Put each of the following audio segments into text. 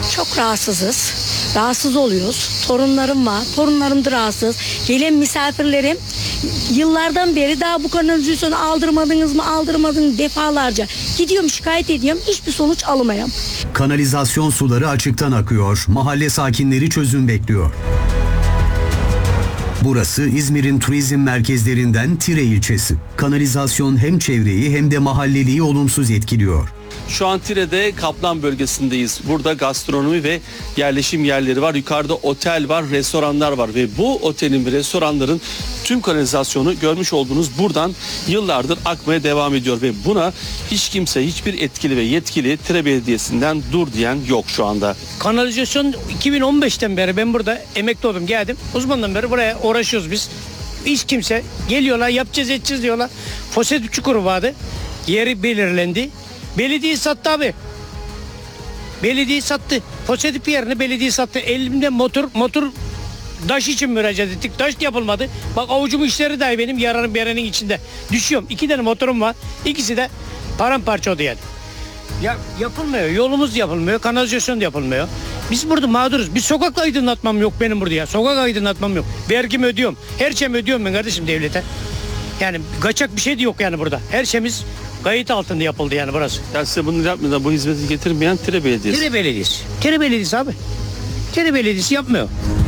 Çok rahatsızız. Rahatsız oluyoruz. Torunlarım var. Torunlarım da rahatsız. Gelen misafirlerim yıllardan beri daha bu kanalizasyonu aldırmadınız mı defalarca. Gidiyorum şikayet ediyorum. Hiçbir sonuç alamıyorum. Kanalizasyon suları açıktan akıyor. Mahalle sakinleri çözüm bekliyor. Burası İzmir'in turizm merkezlerinden Tire ilçesi. Kanalizasyon hem çevreyi hem de mahalleliyi olumsuz etkiliyor. Şu an Tire'de Kaplan bölgesindeyiz. Burada gastronomi ve yerleşim yerleri var. Yukarıda otel var, restoranlar var ve bu otelin ve restoranların tüm kanalizasyonu görmüş olduğunuz buradan yıllardır akmaya devam ediyor ve buna hiç kimse, hiçbir etkili ve yetkili Tire Belediyesi'nden dur diyen yok şu anda. Kanalizasyon 2015'ten beri ben burada emekli oldum, geldim. O zamandan beri buraya uğraşıyoruz biz. Hiç kimse geliyorlar, yapacağız edeceğiz diyorlar. Foset çukuru vardı. Yeri belirlendi. Belediye sattı abi. Belediye sattı. Fosetip yerini belediye sattı. Elimde motor taş için müracaat ettik. Taş yapılmadı. Bak avucumun işleri dahi benim yaranın berenin içinde. Düşüyorum. 2 tane motorum var. İkisi de paramparça oldu yani. Ya yapılmıyor. Yolumuz yapılmıyor. Kanalizasyon da yapılmıyor. Biz burada mağduruz. Bir sokak aydınlatmam yok benim burada ya. Sokak aydınlatmam yok. Vergimi ödüyorum. Her şeyimi ödüyorum ben kardeşim devlete. Yani kaçak bir şey de yok yani burada. Her şeyimiz kayıt altında yapıldı yani burası. Yani size bunu yapmadan bu hizmeti getirmeyen Tire Belediyesi. Tire Belediyesi. Tire Belediyesi abi. Tire Belediyesi yapmıyor.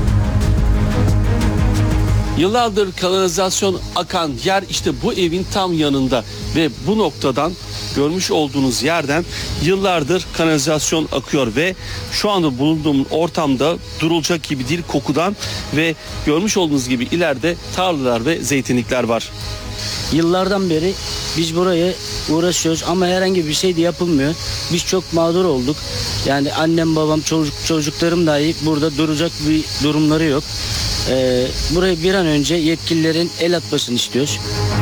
Yıllardır kanalizasyon akan yer işte bu evin tam yanında ve bu noktadan görmüş olduğunuz yerden yıllardır kanalizasyon akıyor ve şu anda bulunduğum ortamda durulacak gibi değil kokudan ve görmüş olduğunuz gibi ileride tarlalar ve zeytinlikler var. Yıllardan beri biz buraya uğraşıyoruz ama herhangi bir şey de yapılmıyor. Biz çok mağdur olduk. Yani annem, babam, çocuklarım dahi burada duracak bir durumları yok. Buraya bir an önce yetkililerin el atmasını istiyoruz.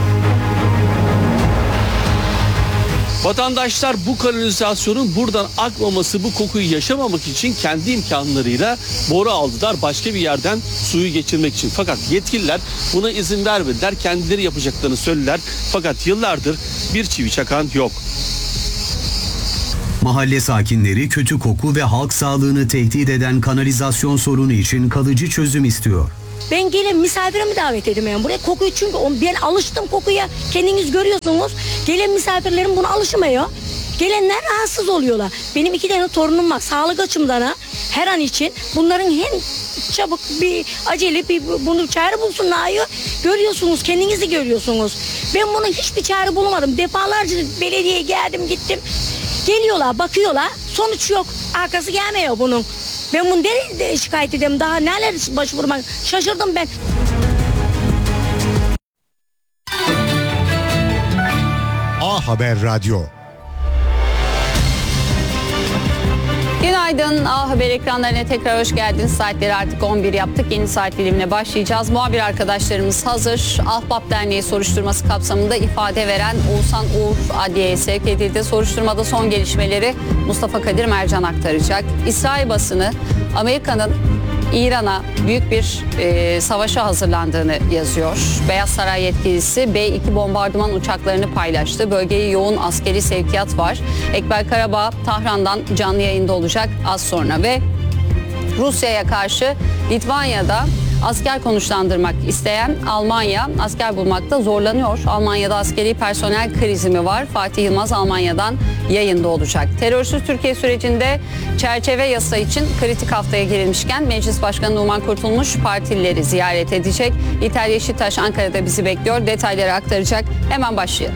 Vatandaşlar bu kanalizasyonun buradan akmaması, bu kokuyu yaşamamak için kendi imkanlarıyla boru aldılar başka bir yerden suyu geçirmek için. Fakat yetkililer buna izin vermediler, kendileri yapacaklarını söylediler. Fakat yıllardır bir çivi çakan yok. Mahalle sakinleri kötü koku ve halk sağlığını tehdit eden kanalizasyon sorunu için kalıcı çözüm istiyor. Ben gelen misafirimi davet edemiyorum buraya. Kokuyu çünkü ben alıştım kokuya. Kendiniz görüyorsunuz. Gelen misafirlerim buna alışmıyor. Gelenler rahatsız oluyorlar. Benim 2 tane torunum var. Sağlık açımdan her an için bunların hem çabuk bir acele bir bunu çare bulsunlar. Görüyorsunuz, kendiniz de görüyorsunuz. Ben bunu hiçbir çare bulamadım. Defalarca belediyeye geldim gittim. Geliyorlar, bakıyorlar. Sonuç yok. Arkası gelmiyor bunun. Ben bunu nereye şikayet edeyim? Daha neler başvurmak? Şaşırdım ben. A Haber Radyo. Günaydın. A Haber ekranlarına tekrar hoş geldiniz. Saatleri artık 11 yaptık. Yeni saat dilimine başlayacağız. Muhabir arkadaşlarımız hazır. Ahbap Derneği soruşturması kapsamında ifade veren Oğuzhan Uğur adliyeye sevk edildi. Soruşturmada son gelişmeleri Mustafa Kadir Mercan aktaracak. İsrail basını Amerika'nın İran'a büyük bir savaşa hazırlandığını yazıyor. Beyaz Saray yetkilisi B-2 bombardıman uçaklarını paylaştı. Bölgeye yoğun askeri sevkiyat var. Ekber Karabağ Tahran'dan canlı yayında olacak az sonra ve Rusya'ya karşı Litvanya'da asker konuşlandırmak isteyen Almanya asker bulmakta zorlanıyor. Almanya'da askeri personel krizi mi var? Fatih Yılmaz Almanya'dan yayında olacak. Terörsüz Türkiye sürecinde çerçeve yasa için kritik haftaya girilmişken Meclis Başkanı Numan Kurtulmuş partilileri ziyaret edecek. İtalya Yeşiltaş Ankara'da bizi bekliyor. Detayları aktaracak. Hemen başlayalım.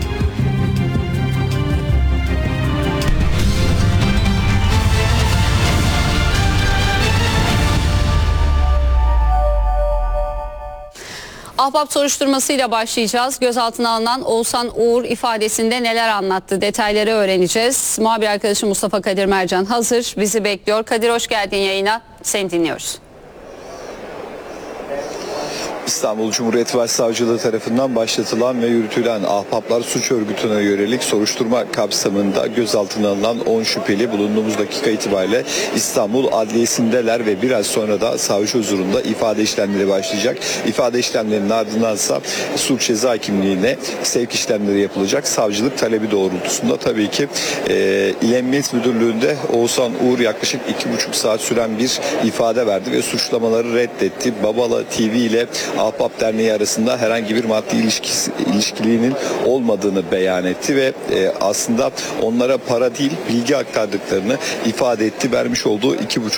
Ahbap soruşturmasıyla başlayacağız. Gözaltına alınan Oğuzhan Uğur ifadesinde neler anlattı? Detayları öğreneceğiz. Muhabir arkadaşım Mustafa Kadir Mercan hazır. Bizi bekliyor. Kadir hoş geldin yayına. Seni dinliyoruz. İstanbul Cumhuriyet Başsavcılığı tarafından başlatılan ve yürütülen Ahbaplar suç örgütüne yönelik soruşturma kapsamında gözaltına alınan 10 şüpheli bulunduğumuz dakika itibariyle İstanbul Adliyesi'ndeler ve biraz sonra da savcı huzurunda ifade işlemleri başlayacak. İfade işlemlerinin ardındansa suç ceza kimliğine sevk işlemleri yapılacak. Savcılık talebi doğrultusunda tabii ki İl Emniyet Müdürlüğü'nde Oğuzhan Uğur yaklaşık 2,5 saat süren bir ifade verdi ve suçlamaları reddetti. Babala TV ile Ahbap Derneği arasında herhangi bir maddi ilişkiliğinin olmadığını beyan etti ve aslında onlara para değil bilgi aktardıklarını ifade etti. Vermiş olduğu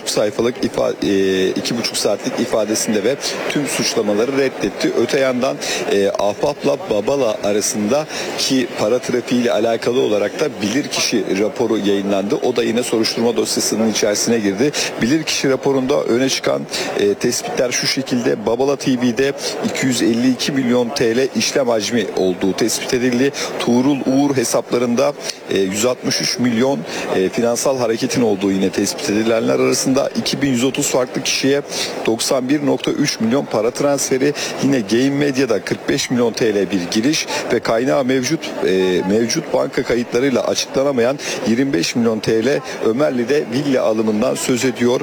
2,5 saatlik ifadesinde ve tüm suçlamaları reddetti. Öte yandan Ahbap'la Babala arasındaki para trafiği ile alakalı olarak da bilirkişi raporu yayınlandı. O da yine soruşturma dosyasının içerisine girdi. Bilirkişi raporunda öne çıkan tespitler şu şekilde: Babala TV'de 252 milyon TL işlem hacmi olduğu tespit edildi. Tuğrul Uğur hesaplarında 163 milyon finansal hareketin olduğu yine tespit edilenler arasında. 2130 farklı kişiye 91,3 milyon para transferi, yine Game Medya'da 45 milyon TL bir giriş ve kaynağı mevcut banka kayıtlarıyla açıklanamayan 25 milyon TL Ömerli'de villa alımından söz ediyor.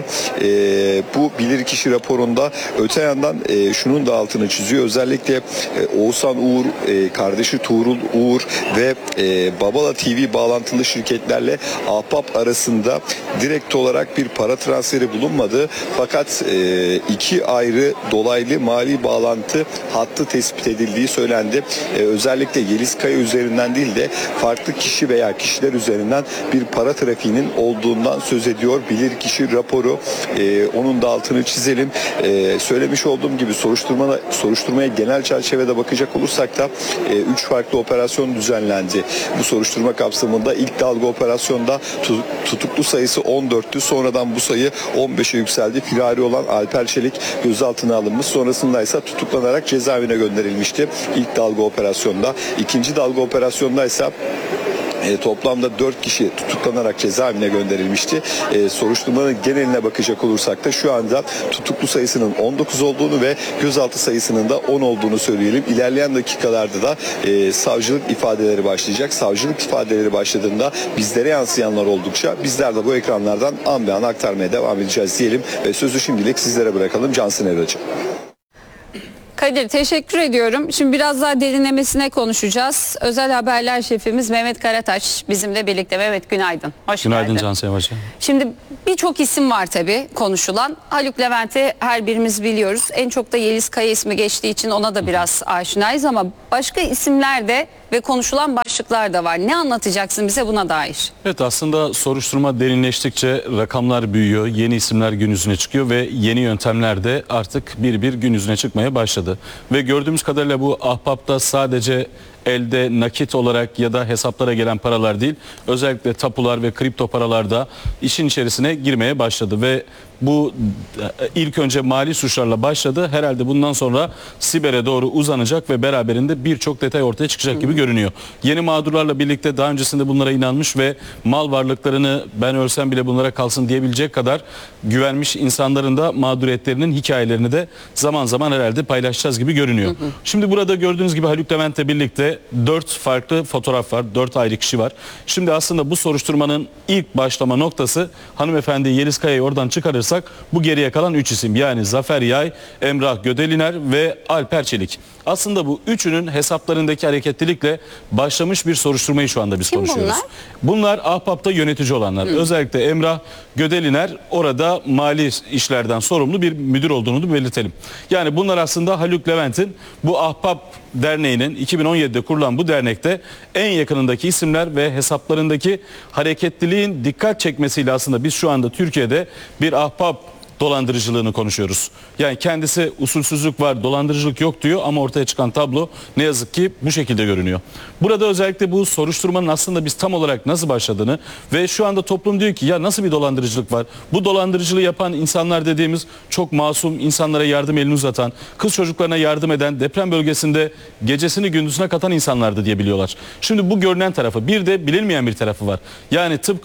Bu bilirkişi raporunda öte yandan şunun da altını çiziyor. Özellikle Oğuzhan Uğur, kardeşi Tuğrul Uğur ve Babala TV bağlantılı şirketlerle Ahbap arasında direkt olarak bir para transferi bulunmadı. Fakat iki ayrı dolaylı mali bağlantı hattı tespit edildiği söylendi. Özellikle Yeliz Kaya üzerinden değil de farklı kişi veya kişiler üzerinden bir para trafiğinin olduğundan söz ediyor bilirkişi raporu. Onun da altını çizelim. Söylemiş olduğum gibi soruşturmaya genel çerçevede bakacak olursak da 3 farklı operasyon düzenlendi. Bu soruşturma kapsamında ilk dalga operasyonda tutuklu sayısı 14'tü. Sonradan bu sayı 15'e yükseldi. Firari olan Alper Çelik gözaltına alınmış. Sonrasında ise tutuklanarak cezaevine gönderilmişti ilk dalga operasyonda. İkinci dalga operasyonda ise toplamda 4 kişi tutuklanarak cezaevine gönderilmişti. Soruşturmanın geneline bakacak olursak da şu anda tutuklu sayısının 19 olduğunu ve gözaltı sayısının da 10 olduğunu söyleyelim. İlerleyen dakikalarda da savcılık ifadeleri başlayacak. Savcılık ifadeleri başladığında bizlere yansıyanlar oldukça bizler de bu ekranlardan an be an aktarmaya devam edeceğiz diyelim ve sözü şimdilik sizlere bırakalım. Cansın Evracı. Kadir, teşekkür ediyorum. Şimdi biraz daha derinlemesine konuşacağız. Özel Haberler Şefimiz Mehmet Karataş bizimle birlikte. Mehmet, günaydın. Hoş geldin. Günaydın Cansın Evracı. Şimdi birçok isim var tabii konuşulan. Haluk Levent'i her birimiz biliyoruz. En çok da Yeliz Kaya ismi geçtiği için ona da biraz aşinayız ama başka isimler de ve konuşulan başlıklar da var. Ne anlatacaksın bize buna dair? Evet, aslında soruşturma derinleştikçe rakamlar büyüyor, yeni isimler gün yüzüne çıkıyor ve yeni yöntemler de artık bir gün yüzüne çıkmaya başladı. Ve gördüğümüz kadarıyla bu Ahbap'ta sadece elde nakit olarak ya da hesaplara gelen paralar değil, özellikle tapular ve kripto paralar da işin içerisine girmeye başladı ve bu ilk önce mali suçlarla başladı. Herhalde bundan sonra sibere doğru uzanacak ve beraberinde birçok detay ortaya çıkacak gibi görünüyor. Yeni mağdurlarla birlikte daha öncesinde bunlara inanmış ve mal varlıklarını ben ölsem bile bunlara kalsın diyebilecek kadar güvenmiş insanların da mağduriyetlerinin hikayelerini de zaman zaman herhalde paylaşacağız gibi görünüyor. Şimdi burada gördüğünüz gibi Haluk Levent'le birlikte 4 farklı fotoğraf var, 4 ayrı kişi var. Şimdi aslında bu soruşturmanın ilk başlama noktası hanımefendi Yeliz Kaya'yı oradan çıkarırsak bu geriye kalan 3 isim, yani Zafer Yay, Emrah Gödeliner ve Alper Çelik. Aslında bu üçünün hesaplarındaki hareketlilikle başlamış bir soruşturmayı şu anda biz konuşuyoruz. Bunlar Ahbap'ta yönetici olanlar. Özellikle Emrah Gödeliner orada mali işlerden sorumlu bir müdür olduğunu da belirtelim. Yani bunlar aslında Haluk Levent'in bu Ahbap Derneği'nin 2017'de kurulan bu dernekte en yakınındaki isimler ve hesaplarındaki hareketliliğin dikkat çekmesiyle aslında biz şu anda Türkiye'de bir ahbap dolandırıcılığını konuşuyoruz. Yani kendisi usulsüzlük var, dolandırıcılık yok diyor ama ortaya çıkan tablo ne yazık ki bu şekilde görünüyor. Burada özellikle bu soruşturmanın aslında biz tam olarak nasıl başladığını ve şu anda toplum diyor ki ya nasıl bir dolandırıcılık var? Bu dolandırıcılığı yapan insanlar dediğimiz çok masum, insanlara yardım elini uzatan, kız çocuklarına yardım eden, deprem bölgesinde gecesini gündüzüne katan insanlardı diye biliyorlar. Şimdi bu görünen tarafı, bir de bilinmeyen bir tarafı var. Yani tıpkı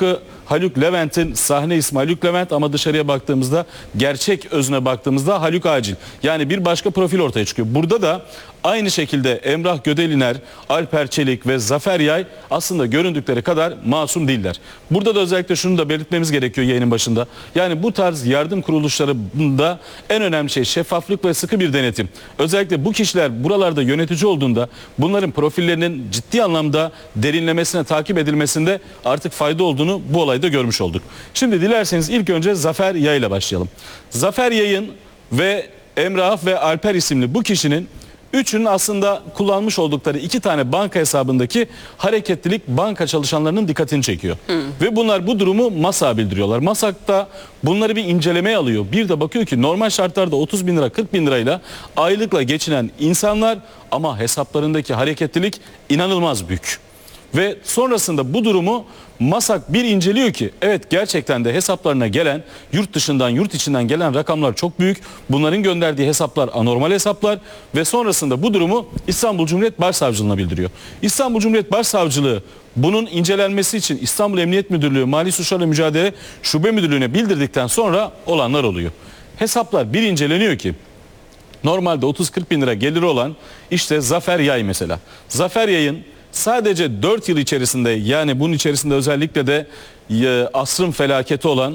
Haluk Levent'in sahne ismi Haluk Levent ama dışarıya baktığımızda, gerçek özüne baktığımızda Haluk Acil. Yani bir başka profil ortaya çıkıyor. Burada da aynı şekilde Emrah Gödeliner, Alper Çelik ve Zafer Yay aslında göründükleri kadar masum değiller. Burada da özellikle şunu da belirtmemiz gerekiyor yayının başında. Yani bu tarz yardım kuruluşlarında en önemli şey şeffaflık ve sıkı bir denetim. Özellikle bu kişiler buralarda yönetici olduğunda bunların profillerinin ciddi anlamda derinlemesine takip edilmesinde artık fayda olduğunu bu olayda görmüş olduk. Şimdi dilerseniz ilk önce Zafer Yay ile başlayalım. Zafer Yay'ın ve Emrah ve Alper isimli bu kişinin üçünün aslında kullanmış oldukları 2 tane banka hesabındaki hareketlilik banka çalışanlarının dikkatini çekiyor. Ve bunlar bu durumu MASAK'a bildiriyorlar. MASAK da bunları bir incelemeye alıyor. Bir de bakıyor ki normal şartlarda 30 bin lira 40 bin lirayla aylıkla geçinen insanlar ama hesaplarındaki hareketlilik inanılmaz büyük. Ve sonrasında bu durumu MASAK bir inceliyor ki evet gerçekten de hesaplarına gelen yurt dışından yurt içinden gelen rakamlar çok büyük. Bunların gönderdiği hesaplar anormal hesaplar ve sonrasında bu durumu İstanbul Cumhuriyet Başsavcılığına bildiriyor. İstanbul Cumhuriyet Başsavcılığı bunun incelenmesi için İstanbul Emniyet Müdürlüğü Mali Suçlarla Mücadele Şube Müdürlüğü'ne bildirdikten sonra olanlar oluyor. Hesaplar bir inceleniyor ki normalde 30-40 bin lira geliri olan işte Zafer Yay mesela. Zafer Yay'ın sadece 4 yıl içerisinde yani bunun içerisinde özellikle de asrın felaketi olan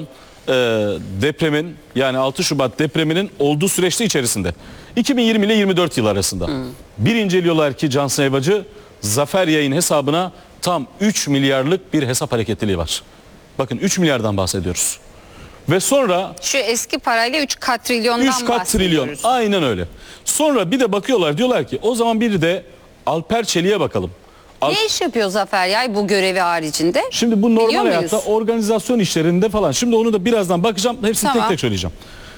depremin yani 6 Şubat depreminin olduğu süreçte içerisinde 2020 ile 24 yıl arasında bir inceliyorlar ki Cansın Eyvacı Zafer Yay'ın hesabına tam 3 milyarlık bir hesap hareketliliği var. Bakın 3 milyardan bahsediyoruz. Ve sonra şu eski parayla 3 katrilyondan 3 katrilyon aynen öyle. Sonra bir de bakıyorlar diyorlar ki o zaman bir de Alper Çelik'e bakalım. Ne iş yapıyor Zafer Yay bu görevi haricinde? Şimdi bu normal Biliyor hayatta muyuz? organizasyon işlerinde falan. Şimdi onu da birazdan bakacağım. Hepsini Tamam. tek tek söyleyeceğim.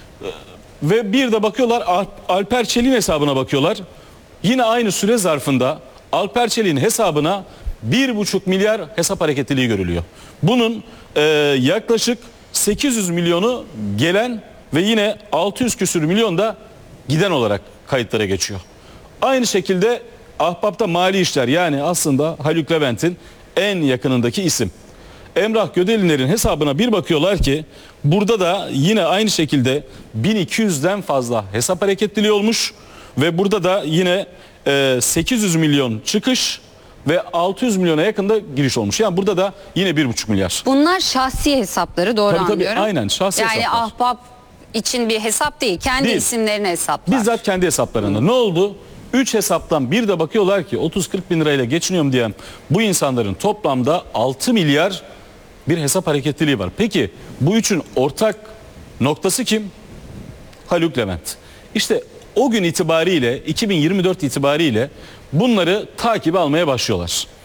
Ve bir de bakıyorlar Alper Çelik'in hesabına bakıyorlar. Yine aynı süre zarfında Alper Çelik'in hesabına 1,5 milyar hesap hareketliliği görülüyor. Bunun yaklaşık 800 milyonu gelen ve yine 600 küsür milyon da giden olarak kayıtlara geçiyor. Aynı şekilde Ahbap'ta mali işler yani aslında Haluk Levent'in en yakınındaki isim. Emrah Gödeliner'in hesabına bir bakıyorlar ki burada da yine aynı şekilde 1200'den fazla hesap hareketliliği olmuş ve burada da yine 800 milyon çıkış ve 600 milyona yakında giriş olmuş. Yani burada da yine 1,5 milyar. Bunlar şahsi hesapları doğru Tabii, anlıyorum. aynen şahsi yani hesaplar. Ahbap için bir hesap değil. Kendi Değil. isimlerine hesaplar. Bizzat kendi hesaplarında. Ne oldu? 3 hesaptan bir de bakıyorlar ki 30-40 bin lirayla geçiniyorum diyen bu insanların toplamda 6 milyar bir hesap hareketliliği var. Peki bu üçün ortak noktası kim? Haluk Levent. İşte o gün itibariyle 2024 itibariyle bunları takibe almaya başlıyorlar.